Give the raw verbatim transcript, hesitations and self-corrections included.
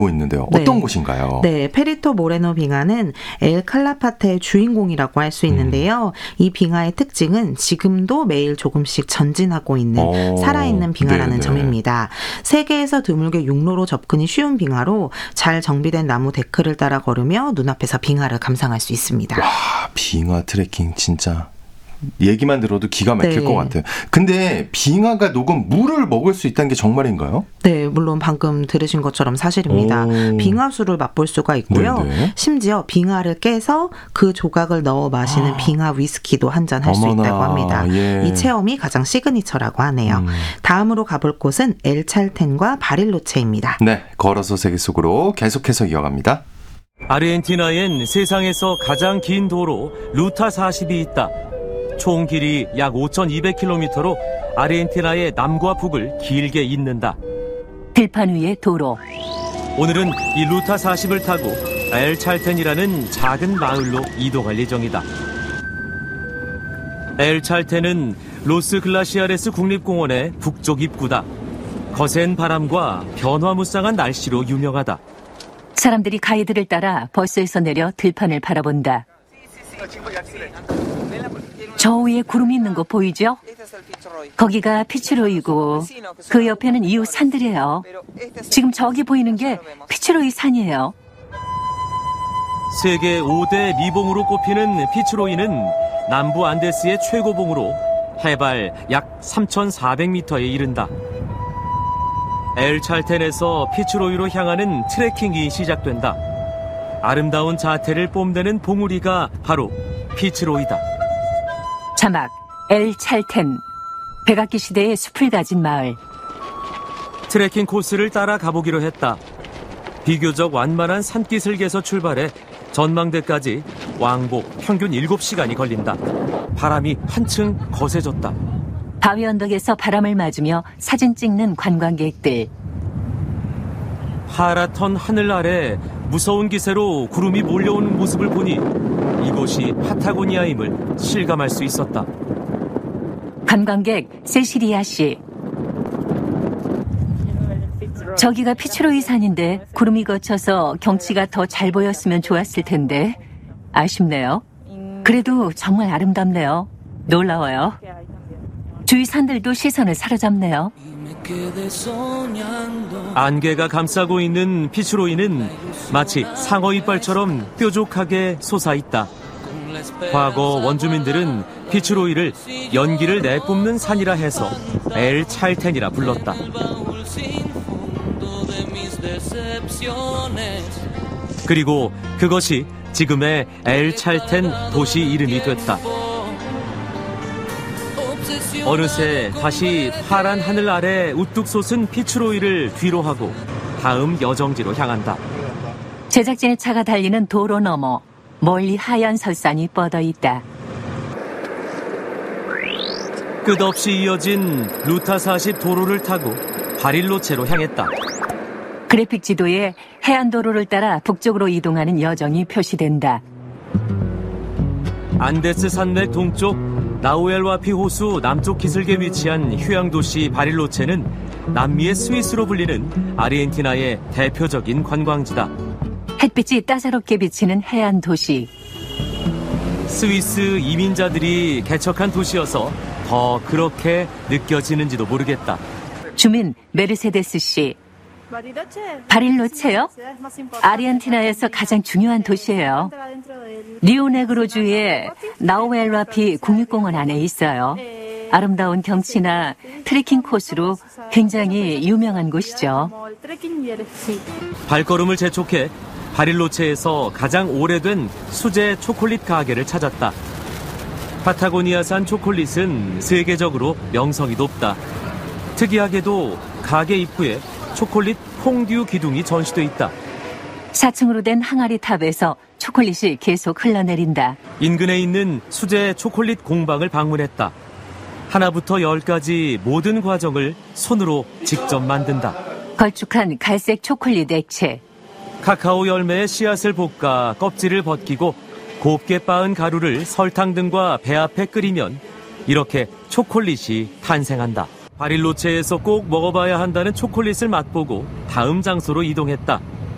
있는데요. 어떤 네. 곳인가요? 네, 페리토 모레노 빙하는 엘 칼라파테의 주인공이라고 할 수 있는데요. 음. 이 빙하의 특징은 지금도 매일 조금씩 전진하고 있는 오, 살아있는 빙하라는 네네. 점입니다. 세계에서 드물게 육로로 접근이 쉬운 빙하로 잘 정비된 나무 데크를 따라 걸으며 눈앞에서 빙하를 감상할 수 있습니다. 와, 빙하 트레킹 진짜 얘기만 들어도 기가 막힐 네. 것 같아요. 근데 빙하가 녹은 물을 먹을 수 있다는 게 정말인가요? 네, 물론 방금 들으신 것처럼 사실입니다. 오. 빙하수를 맛볼 수가 있고요. 네네. 심지어 빙하를 깨서 그 조각을 넣어 마시는 아. 빙하 위스키도 한잔 할 수 있다고 합니다. 예. 이 체험이 가장 시그니처라고 하네요. 음. 다음으로 가볼 곳은 엘찰텐과 바릴로체입니다. 네, 걸어서 세계 속으로 계속해서 이어갑니다. 아르헨티나엔 세상에서 가장 긴 도로 루타 사십이 있다. 총 길이 약 오천이백 킬로미터로 아르헨티나의 남과 북을 길게 잇는다. 들판 위의 도로. 오늘은 이 루타 사십을 타고 엘찰텐이라는 작은 마을로 이동할 예정이다. 엘찰텐은 로스 글라시아레스 국립공원의 북쪽 입구다. 거센 바람과 변화무쌍한 날씨로 유명하다. 사람들이 가이드를 따라 버스에서 내려 들판을 바라본다. 저 위에 구름이 있는 거 보이죠? 거기가 피츠로이고 그 옆에는 이웃 산들이에요. 지금 저기 보이는 게 피츠로이 산이에요. 세계 오 대 미봉으로 꼽히는 피츠로이는 남부 안데스의 최고봉으로 해발 약 삼천사백 미터에 이른다. 엘찰텐에서 피츠로이로 향하는 트레킹이 시작된다. 아름다운 자태를 뽐내는 봉우리가 바로 피츠로이다. 자막, 엘찰텐. 백악기 시대의 숲을 가진 마을. 트레킹 코스를 따라 가보기로 했다. 비교적 완만한 산기슭에서 출발해 전망대까지 왕복 평균 일곱 시간이 걸린다. 바람이 한층 거세졌다. 바위 언덕에서 바람을 맞으며 사진 찍는 관광객들. 파랗던 하늘 아래 무서운 기세로 구름이 몰려오는 모습을 보니 이곳이 파타고니아임을 실감할 수 있었다. 관광객 세시리아 씨. 저기가 피츠로이 산인데 구름이 거쳐서 경치가 더 잘 보였으면 좋았을 텐데 아쉽네요. 그래도 정말 아름답네요. 놀라워요. 주위 산들도 시선을 사로잡네요. 안개가 감싸고 있는 피츠로이는 마치 상어 이빨처럼 뾰족하게 솟아있다. 과거 원주민들은 피츠로이를 연기를 내뿜는 산이라 해서 엘찰텐이라 불렀다. 그리고 그것이 지금의 엘찰텐 도시 이름이 됐다. 어느새 다시 파란 하늘 아래 우뚝 솟은 피츠로이를 뒤로하고 다음 여정지로 향한다. 제작진의 차가 달리는 도로 너머 멀리 하얀 설산이 뻗어 있다. 끝없이 이어진 루타 사십 도로를 타고 바릴로체로 향했다. 그래픽 지도에 해안도로를 따라 북쪽으로 이동하는 여정이 표시된다. 안데스 산맥 동쪽 나우엘와피 호수 남쪽 기슭에 위치한 휴양도시 바릴로체는 남미의 스위스로 불리는 아르헨티나의 대표적인 관광지다. 햇빛이 따사롭게 비치는 해안 도시. 스위스 이민자들이 개척한 도시여서 더 그렇게 느껴지는지도 모르겠다. 주민 메르세데스 씨. 바릴로체요? 아르헨티나에서 가장 중요한 도시예요. 리오네그로주의 나우엘와피 국립공원 안에 있어요. 아름다운 경치나 트레킹 코스로 굉장히 유명한 곳이죠. 발걸음을 재촉해 바릴로체에서 가장 오래된 수제 초콜릿 가게를 찾았다. 파타고니아산 초콜릿은 세계적으로 명성이 높다. 특이하게도 가게 입구에 초콜릿 퐁듀 기둥이 전시돼 있다. 사 층으로 된 항아리 탑에서 초콜릿이 계속 흘러내린다. 인근에 있는 수제 초콜릿 공방을 방문했다. 하나부터 열까지 모든 과정을 손으로 직접 만든다. 걸쭉한 갈색 초콜릿 액체. 카카오 열매의 씨앗을 볶아 껍질을 벗기고 곱게 빻은 가루를 설탕 등과 배합해 끓이면 이렇게 초콜릿이 탄생한다. 바릴로체에서 꼭 먹어봐야 한다는 초콜릿을 맛보고 다음 장소로 이동했다.